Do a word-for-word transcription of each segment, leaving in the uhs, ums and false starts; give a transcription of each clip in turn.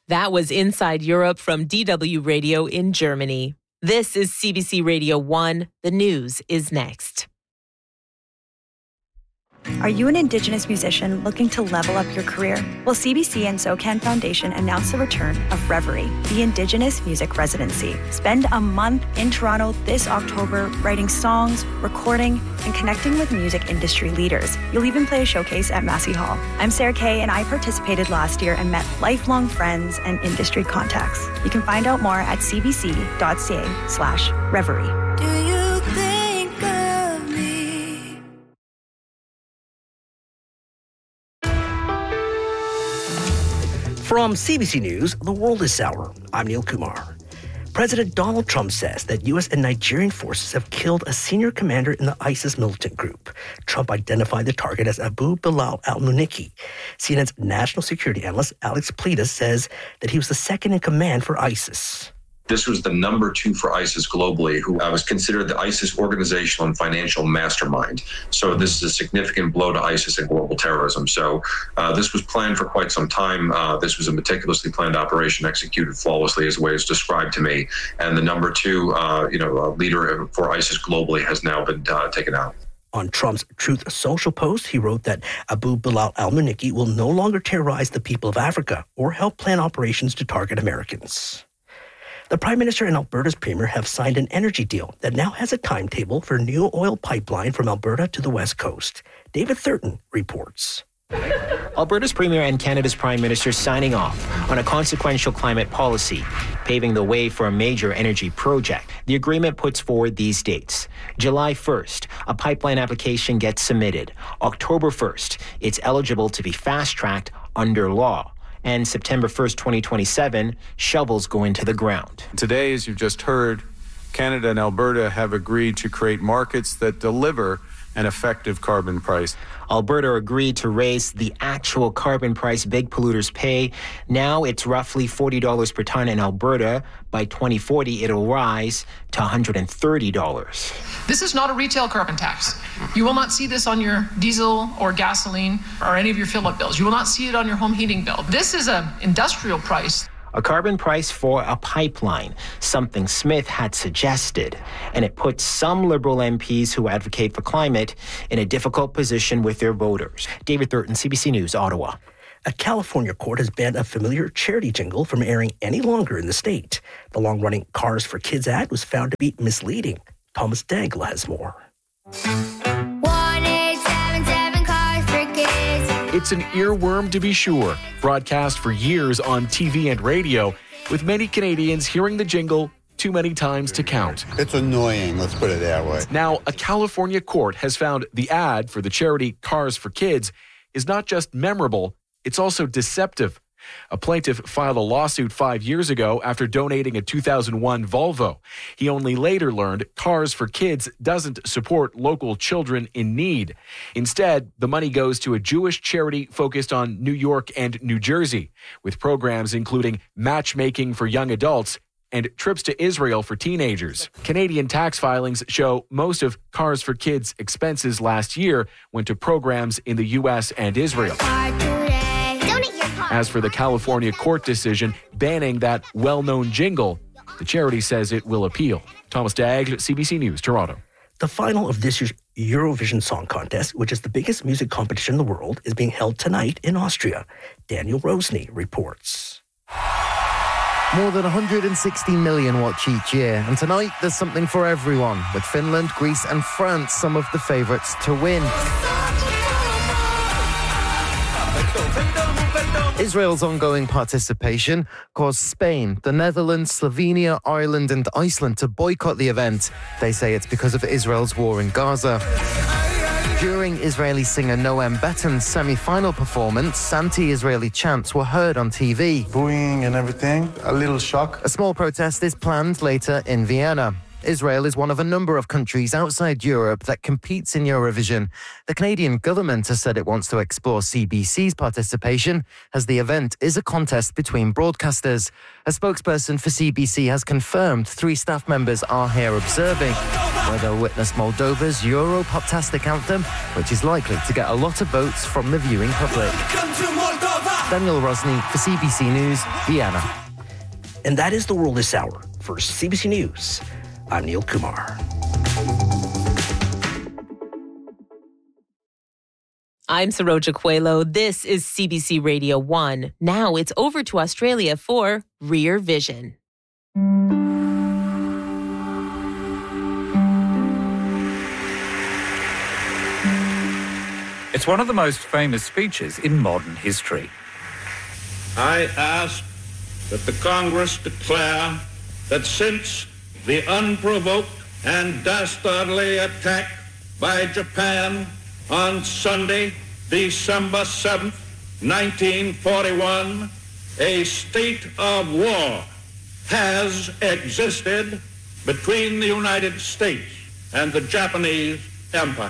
That was Inside Europe from D W Radio in Germany. This is C B C Radio one. The news is next. Are you an Indigenous musician looking to level up your career? Well, C B C and SoCan Foundation announced the return of Reverie, the Indigenous Music Residency. Spend a month in Toronto this October writing songs, recording, and connecting with music industry leaders. You'll even play a showcase at Massey Hall. I'm Sarah Kay, and I participated last year and met lifelong friends and industry contacts. You can find out more at cbc.ca slash Reverie. Do you think From C B C News, The World is Sour. I'm Neil Kumar. President Donald Trump says that U S and Nigerian forces have killed a senior commander in the ISIS militant group. Trump identified the target as Abu Bilal al-Muniki. C N N's national security analyst Alex Pletus says that he was the second in command for ISIS. This was the number two for ISIS globally, who was considered the ISIS organizational and financial mastermind. So this is a significant blow to ISIS and global terrorism. So uh, this was planned for quite some time. Uh, this was a meticulously planned operation executed flawlessly, as the way it's described to me. And the number two, uh, you know, uh, leader for ISIS globally has now been uh, taken out. On Trump's Truth Social post, he wrote that Abu Bilal al-Muniki will no longer terrorize the people of Africa or help plan operations to target Americans. The Prime Minister and Alberta's Premier have signed an energy deal that now has a timetable for a new oil pipeline from Alberta to the West Coast. David Thurton reports. Alberta's Premier and Canada's Prime Minister signing off on a consequential climate policy, paving the way for a major energy project. The agreement puts forward these dates. July first, a pipeline application gets submitted. October first, it's eligible to be fast-tracked under law. And September first, twenty twenty-seven, shovels go into the ground. Today, as you've just heard, Canada and Alberta have agreed to create markets that deliver an effective carbon price. Alberta agreed to raise the actual carbon price big polluters pay. Now it's roughly forty dollars per ton in Alberta. By twenty forty, it'll rise to one hundred thirty dollars. This is not a retail carbon tax. You will not see this on your diesel or gasoline or any of your fill-up bills. You will not see it on your home heating bill. This is an industrial price. A carbon price for a pipeline, something Smith had suggested. And it puts some Liberal M Ps who advocate for climate in a difficult position with their voters. David Thurton, C B C News, Ottawa. A California court has banned a familiar charity jingle from airing any longer in the state. The long-running Cars for Kids ad was found to be misleading. Thomas Dangla has more. It's an earworm to be sure, broadcast for years on T V and radio, with many Canadians hearing the jingle too many times to count. It's annoying, let's put it that way. Now, a California court has found the ad for the charity Cars for Kids is not just memorable, it's also deceptive. A plaintiff filed a lawsuit five years ago after donating a two thousand one Volvo. He only later learned Cars for Kids doesn't support local children in need. Instead, the money goes to a Jewish charity focused on New York and New Jersey, with programs including matchmaking for young adults and trips to Israel for teenagers. Canadian tax filings show most of Cars for Kids' expenses last year went to programs in the U S and Israel. As for the California court decision banning that well-known jingle, the charity says it will appeal. Thomas Dagg, C B C News, Toronto. The final of this year's Eurovision Song Contest, which is the biggest music competition in the world, is being held tonight in Austria. Daniel Rosny reports. More than one hundred sixty million watch each year, and tonight there's something for everyone, with Finland, Greece and France some of the favourites to win. Israel's ongoing participation caused Spain, the Netherlands, Slovenia, Ireland and Iceland to boycott the event. They say it's because of Israel's war in Gaza. During Israeli singer Noam Beton's semi-final performance, anti-Israeli chants were heard on T V. Booing and everything, a little shock. A small protest is planned later in Vienna. Israel is one of a number of countries outside Europe that competes in Eurovision. The Canadian government has said it wants to explore C B C's participation, as the event is a contest between broadcasters. A spokesperson for C B C has confirmed three staff members are here observing, where they'll witness Moldova's Euro-Poptastic anthem, which is likely to get a lot of votes from the viewing public. Daniel Rosny for C B C News, Vienna. And that is the world this hour. For C B C News, I'm Neil Kumar. I'm Saroja Coelho. This is C B C Radio one. Now it's over to Australia for Rear Vision. It's one of the most famous speeches in modern history. I ask that the Congress declare that since the unprovoked and dastardly attack by Japan on Sunday, December seventh, nineteen forty-one, a state of war has existed between the United States and the Japanese Empire.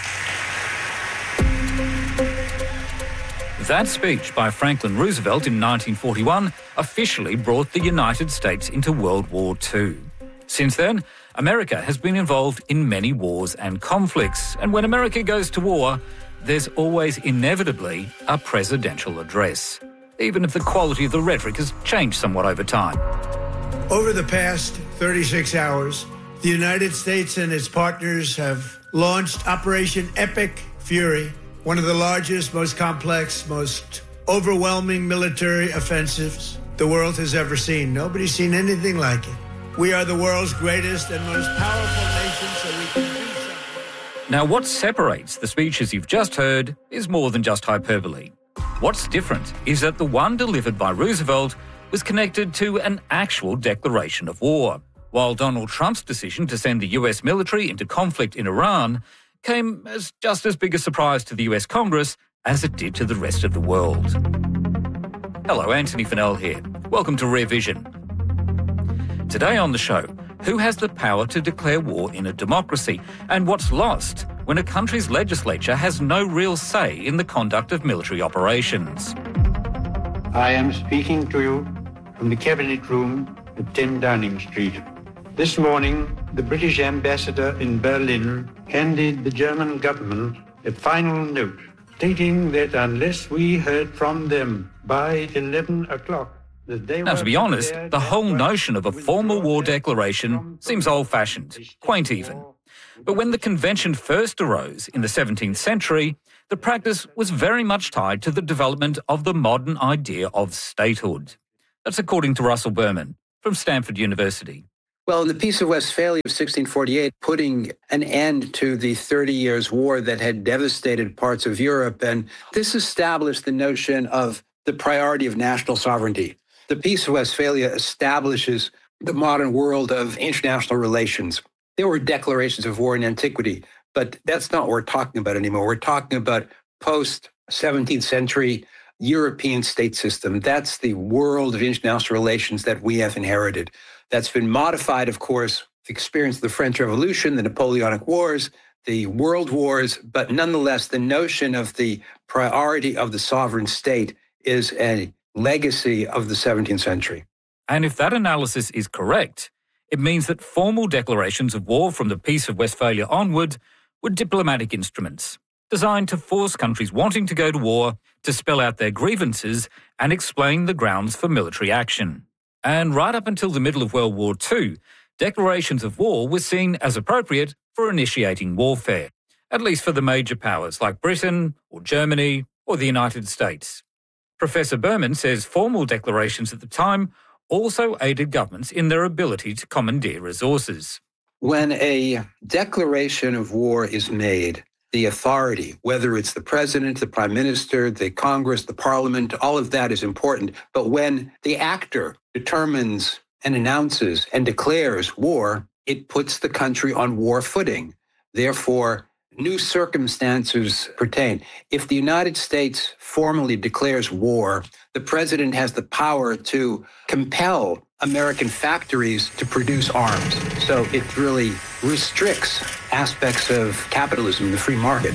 That speech by Franklin Roosevelt in nineteen forty-one officially brought the United States into World War Two. Since then, America has been involved in many wars and conflicts, and when America goes to war, there's always inevitably a presidential address, even if the quality of the rhetoric has changed somewhat over time. Over the past thirty-six hours, the United States and its partners have launched Operation Epic Fury, one of the largest, most complex, most overwhelming military offensives the world has ever seen. Nobody's seen anything like it. We are the world's greatest and most powerful nation, so we can do something. Now, what separates the speeches you've just heard is more than just hyperbole. What's different is that the one delivered by Roosevelt was connected to an actual declaration of war, while Donald Trump's decision to send the U S military into conflict in Iran came as just as big a surprise to the U S Congress as it did to the rest of the world. Hello, Anthony Fennell here. Welcome to Rear Vision. Today on the show, who has the power to declare war in a democracy, and what's lost when a country's legislature has no real say in the conduct of military operations? I am speaking to you from the Cabinet Room at ten Downing Street. This morning, the British ambassador in Berlin handed the German government a final note stating that unless we heard from them by eleven o'clock, that they Now, to be honest, the whole notion of a formal war declaration seems old-fashioned, quaint even. But when the convention first arose in the seventeenth century, the practice was very much tied to the development of the modern idea of statehood. That's according to Russell Berman from Stanford University. Well, in the Peace of Westphalia of sixteen forty-eight, putting an end to the thirty years war that had devastated parts of Europe, and this established the notion of the priority of national sovereignty. The Peace of Westphalia establishes the modern world of international relations. There were declarations of war in antiquity, but that's not what we're talking about anymore. We're talking about post-seventeenth century European state system. That's the world of international relations that we have inherited. That's been modified, of course, the experience of the French Revolution, the Napoleonic Wars, the World Wars, but nonetheless, the notion of the priority of the sovereign state is a legacy of the seventeenth century. And if that analysis is correct, it means that formal declarations of war from the Peace of Westphalia onward were diplomatic instruments designed to force countries wanting to go to war to spell out their grievances and explain the grounds for military action. And right up until the middle of World War Two, declarations of war were seen as appropriate for initiating warfare, at least for the major powers like Britain or Germany or the United States. Professor Berman says formal declarations at the time also aided governments in their ability to commandeer resources. When a declaration of war is made, the authority, whether it's the president, the prime minister, the Congress, the parliament, all of that is important. But when the actor determines and announces and declares war, it puts the country on war footing. Therefore, new circumstances pertain. If the United States formally declares war, the president has the power to compel American factories to produce arms. So it really restricts aspects of capitalism, the free market.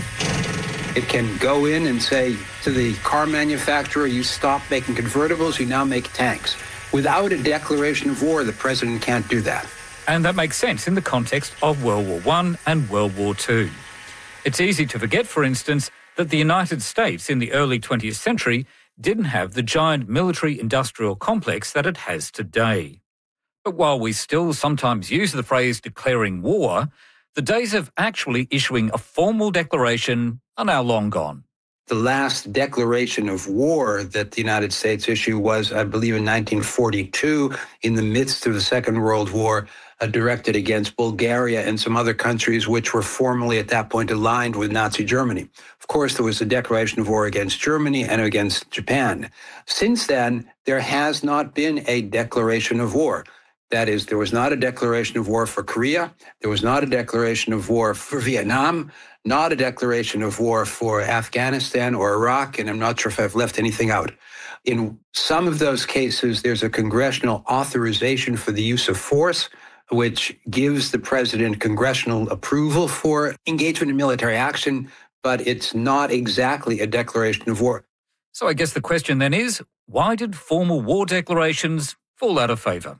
It can go in and say to the car manufacturer, you stop making convertibles, you now make tanks. Without a declaration of war, the president can't do that. And that makes sense in the context of World War One and World War Two. It's easy to forget, for instance, that the United States in the early twentieth century didn't have the giant military-industrial complex that it has today. But while we still sometimes use the phrase declaring war, the days of actually issuing a formal declaration are now long gone. The last declaration of war that the United States issued was, I believe, in nineteen forty-two, in the midst of the Second World War, uh, directed against Bulgaria and some other countries which were formally at that point aligned with Nazi Germany. Of course, there was a declaration of war against Germany and against Japan. Since then, there has not been a declaration of war. That is, there was not a declaration of war for Korea. There was not a declaration of war for Vietnam, not a declaration of war for Afghanistan or Iraq, and I'm not sure if I've left anything out. In some of those cases, there's a congressional authorization for the use of force, which gives the president congressional approval for engagement in military action, but it's not exactly a declaration of war. So I guess the question then is, why did formal war declarations fall out of favor?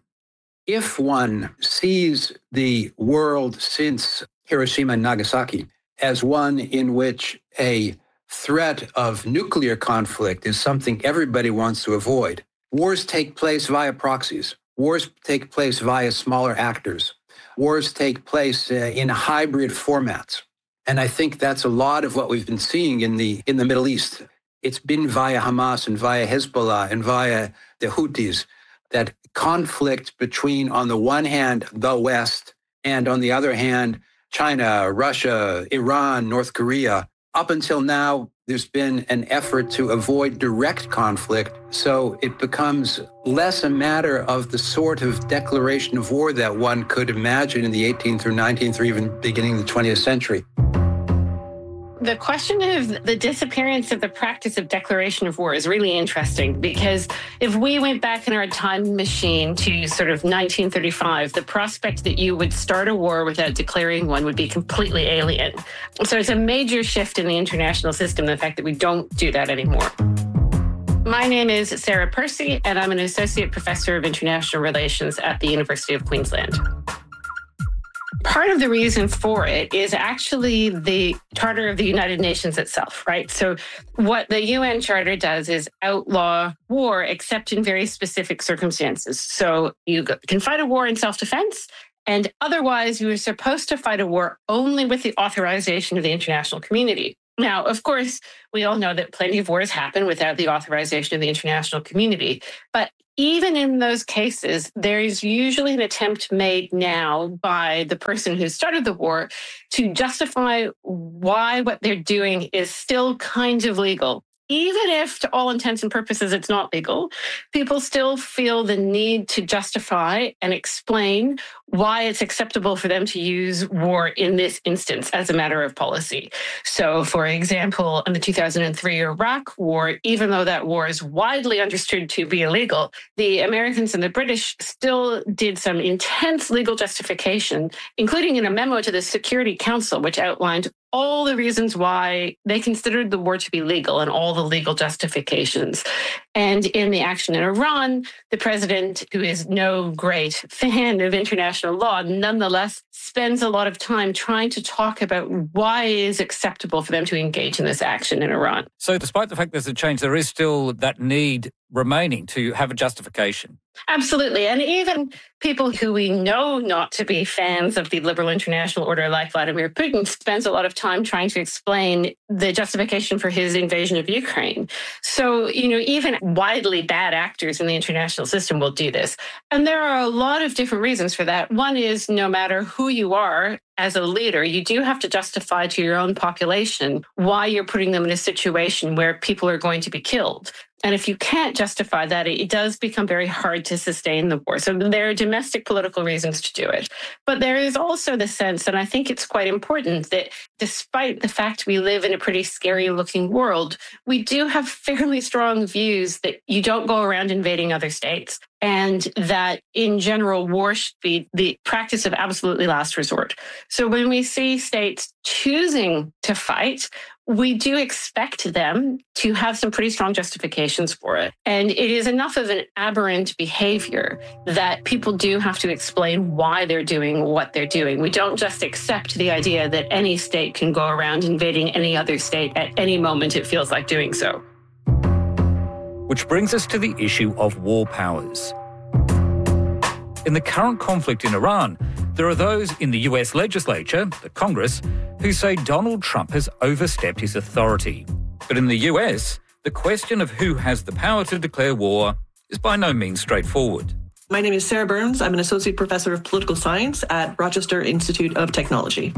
If one sees the world since Hiroshima and Nagasaki as one in which a threat of nuclear conflict is something everybody wants to avoid, wars take place via proxies. Wars take place via smaller actors. Wars take place uh, in hybrid formats. And I think that's a lot of what we've been seeing in the in the Middle East. It's been via Hamas and via Hezbollah and via the Houthis, that conflict between, on the one hand, the West, and on the other hand, China, Russia, Iran, North Korea. Up until now, there's been an effort to avoid direct conflict, so it becomes less a matter of the sort of declaration of war that one could imagine in the eighteenth or nineteenth or even beginning of the twentieth century. The question of the disappearance of the practice of declaration of war is really interesting, because if we went back in our time machine to sort of nineteen thirty-five, the prospect that you would start a war without declaring one would be completely alien. So it's a major shift in the international system, the fact that we don't do that anymore. My name is Sarah Percy, and I'm an associate professor of international relations at the University of Queensland. Part of the reason for it is actually the Charter of the United Nations itself, right? So what the U N Charter does is outlaw war, except in very specific circumstances. So you can fight a war in self-defense, and otherwise you are supposed to fight a war only with the authorization of the international community. Now, of course, we all know that plenty of wars happen without the authorization of the international community. But even in those cases, there is usually an attempt made now by the person who started the war to justify why what they're doing is still kind of legal. Even if, to all intents and purposes, it's not legal, people still feel the need to justify and explain why it's acceptable for them to use war in this instance as a matter of policy. So, for example, in the two thousand three Iraq War, even though that war is widely understood to be illegal, the Americans and the British still did some intense legal justification, including in a memo to the Security Council, which outlined all the reasons why they considered the war to be legal and all the legal justifications. And in the action in Iran, the president, who is no great fan of international law, nonetheless spends a lot of time trying to talk about why it is acceptable for them to engage in this action in Iran. So despite the fact there's a change, there is still that need remaining to have a justification. Absolutely. And even people who we know not to be fans of the liberal international order, like Vladimir Putin, spends a lot of time trying to explain the justification for his invasion of Ukraine. So, you know, even widely bad actors in the international system will do this. And there are a lot of different reasons for that. One is, no matter who you are as a leader, you do have to justify to your own population why you're putting them in a situation where people are going to be killed. And if you can't justify that, it does become very hard to sustain the war. So there are domestic political reasons to do it. But there is also the sense, and I think it's quite important, that despite the fact we live in a pretty scary looking world, we do have fairly strong views that you don't go around invading other states, and that in general, war should be the practice of absolutely last resort. So when we see states choosing to fight, we do expect them to have some pretty strong justifications for it. And it is enough of an aberrant behavior that people do have to explain why they're doing what they're doing. We don't just accept the idea that any state can go around invading any other state at any moment it feels like doing so. Which brings us to the issue of war powers. In the current conflict in Iran, there are those in the U S legislature, the Congress, who say Donald Trump has overstepped his authority. But in the U S, the question of who has the power to declare war is by no means straightforward. My name is Sarah Burns. I'm an associate professor of political science at Rochester Institute of Technology.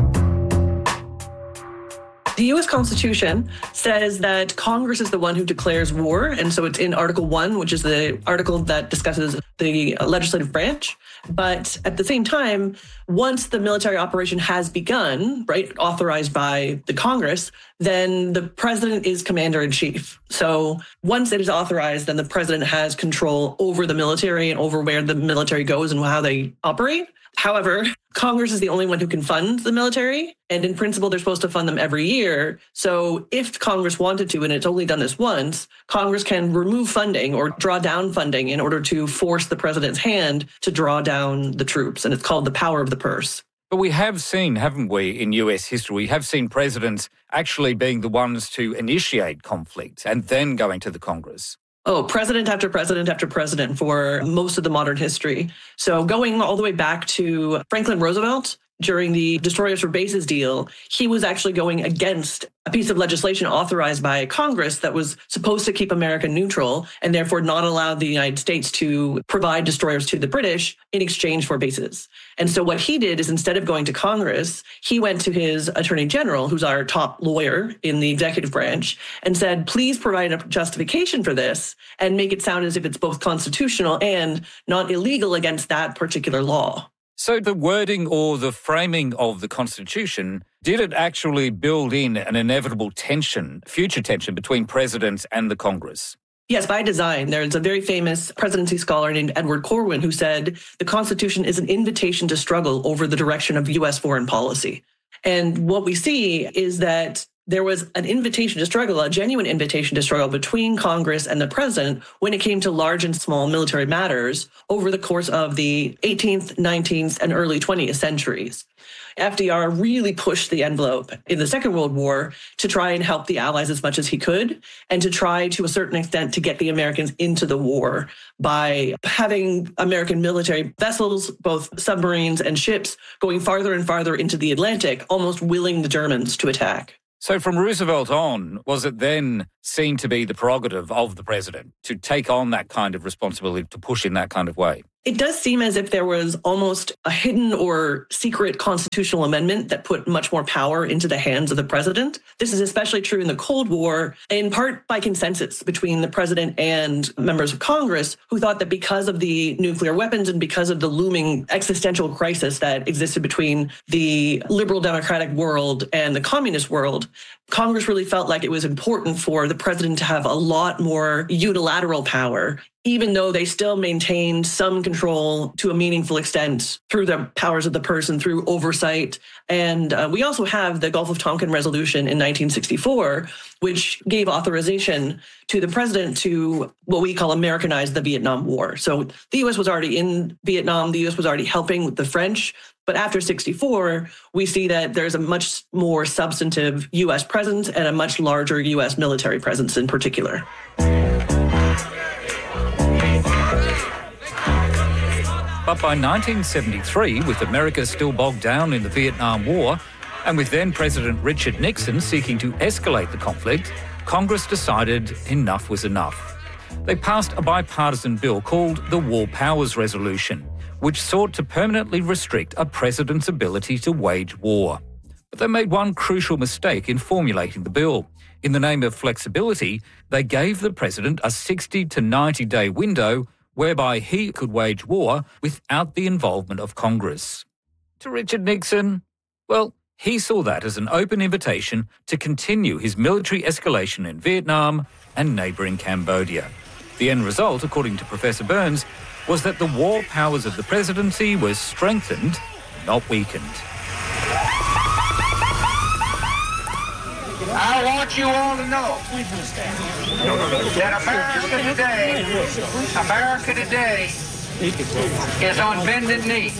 The U S Constitution says that Congress is the one who declares war, and so it's in Article one, which is the article that discusses the legislative branch. But at the same time, once the military operation has begun, right, authorized by the Congress, then the president is commander-in-chief. So once it is authorized, then the president has control over the military and over where the military goes and how they operate. However, Congress is the only one who can fund the military, and in principle, they're supposed to fund them every year. So if Congress wanted to, and it's only done this once, Congress can remove funding or draw down funding in order to force the president's hand to draw down the troops, and it's called the power of the purse. But we have seen, haven't we, in U S history, we have seen presidents actually being the ones to initiate conflict and then going to the Congress. Oh, president after president after president for most of the modern history. So going all the way back to Franklin Roosevelt during the Destroyers for Bases deal, he was actually going against a piece of legislation authorized by Congress that was supposed to keep America neutral and therefore not allow the United States to provide destroyers to the British in exchange for bases. And so what he did is, instead of going to Congress, he went to his attorney general, who's our top lawyer in the executive branch, and said, please provide a justification for this and make it sound as if it's both constitutional and not illegal against that particular law. So the wording or the framing of the Constitution, did it actually build in an inevitable tension, future tension between presidents and the Congress? Yes, by design. There's a very famous presidency scholar named Edward Corwin who said the Constitution is an invitation to struggle over the direction of U S foreign policy. And what we see is that there was an invitation to struggle, a genuine invitation to struggle between Congress and the president when it came to large and small military matters over the course of the eighteenth, nineteenth, and early twentieth centuries. F D R really pushed the envelope in the Second World War to try and help the Allies as much as he could, and to try to a certain extent to get the Americans into the war by having American military vessels, both submarines and ships, going farther and farther into the Atlantic, almost willing the Germans to attack. So from Roosevelt on, was it then seen to be the prerogative of the president to take on that kind of responsibility, to push in that kind of way? It does seem as if there was almost a hidden or secret constitutional amendment that put much more power into the hands of the president. This is especially true in the Cold War, in part by consensus between the president and members of Congress, who thought that because of the nuclear weapons and because of the looming existential crisis that existed between the liberal democratic world and the communist world, Congress really felt like it was important for the president to have a lot more unilateral power, even though they still maintained some control to a meaningful extent through the powers of the purse and through oversight. And uh, we also have the Gulf of Tonkin Resolution in nineteen sixty-four, which gave authorization to the president to what we call Americanize the Vietnam War. So the U S was already in Vietnam. The U S was already helping with the French. But after sixty-four, we see that there's a much more substantive U S presence and a much larger U S military presence in particular. But by nineteen seventy-three, with America still bogged down in the Vietnam War, and with then President Richard Nixon seeking to escalate the conflict, Congress decided enough was enough. They passed a bipartisan bill called the War Powers Resolution, which sought to permanently restrict a president's ability to wage war. But they made one crucial mistake in formulating the bill. In the name of flexibility, they gave the president a sixty to ninety day window whereby he could wage war without the involvement of Congress. To Richard Nixon, well, he saw that as an open invitation to continue his military escalation in Vietnam and neighbouring Cambodia. The end result, according to Professor Burns, was that the war powers of the presidency were strengthened, not weakened. I want you all to know that America today, America today is on bended knee.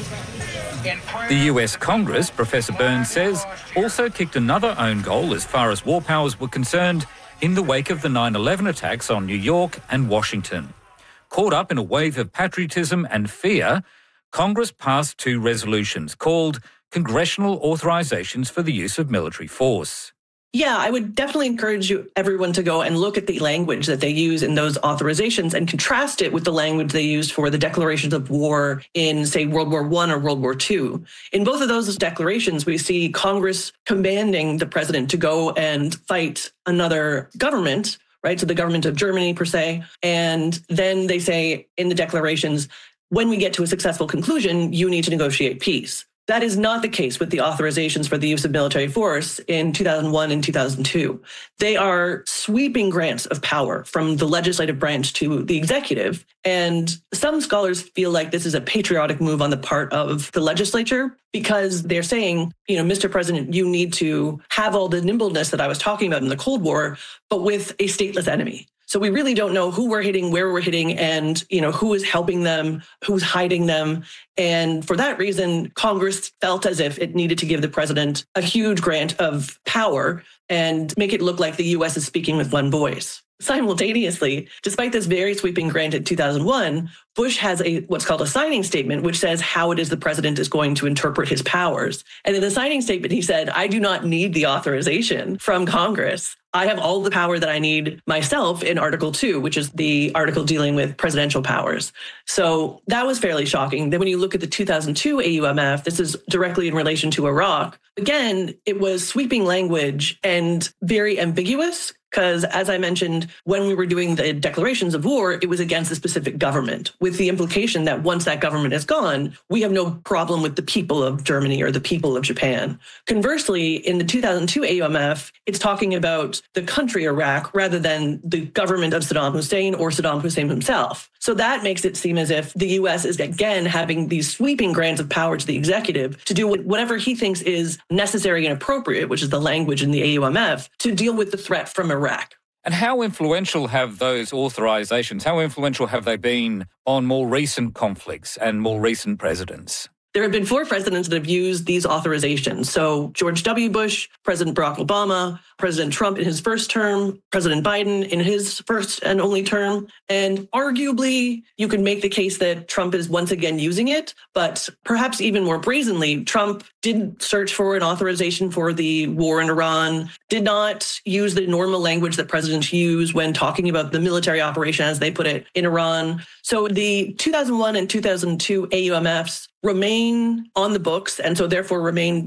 The U S Congress, Professor Burns says, also kicked another own goal as far as war powers were concerned in the wake of the nine eleven attacks on New York and Washington. Caught up in a wave of patriotism and fear, Congress passed two resolutions called Congressional Authorizations for the Use of Military Force. Yeah, I would definitely encourage you, everyone to go and look at the language that they use in those authorizations and contrast it with the language they used for the declarations of war in, say, World War One or World War Two. In both of those declarations, we see Congress commanding the president to go and fight another government, right? So the government of Germany, per se. And then they say in the declarations, when we get to a successful conclusion, you need to negotiate peace. That is not the case with the authorizations for the use of military force in two thousand one and two thousand two. They are sweeping grants of power from the legislative branch to the executive. And some scholars feel like this is a patriotic move on the part of the legislature because they're saying, you know, Mister President, you need to have all the nimbleness that I was talking about in the Cold War, but with a stateless enemy. So we really don't know who we're hitting, where we're hitting, and, you know, who is helping them, who's hiding them. And for that reason, Congress felt as if it needed to give the president a huge grant of power and make it look like the U S is speaking with one voice. Simultaneously, despite this very sweeping grant in two thousand one, Bush has a what's called a signing statement, which says how it is the president is going to interpret his powers. And in the signing statement, he said, I do not need the authorization from Congress. I have all the power that I need myself in Article two, which is the article dealing with presidential powers. So that was fairly shocking. Then when you look at the two thousand two A U M F, this is directly in relation to Iraq. Again, it was sweeping language and very ambiguous. Because, as I mentioned, when we were doing the declarations of war, it was against a specific government, with the implication that once that government is gone, we have no problem with the people of Germany or the people of Japan. Conversely, in the two thousand two A U M F, it's talking about the country Iraq rather than the government of Saddam Hussein or Saddam Hussein himself. So that makes it seem as if the U S is, again, having these sweeping grants of power to the executive to do whatever he thinks is necessary and appropriate, which is the language in the A U M F, to deal with the threat from Iraq. Iraq. And how influential have those authorizations, how influential have they been on more recent conflicts and more recent presidents? There have been four presidents that have used these authorizations. So George W. Bush, President Barack Obama, President Trump in his first term, President Biden in his first and only term. And arguably, you could make the case that Trump is once again using it. But perhaps even more brazenly, Trump didn't search for an authorization for the war in Iran, did not use the normal language that presidents use when talking about the military operation, as they put it, in Iran. So the two thousand one and two thousand two A U M Fs remain on the books and so therefore remain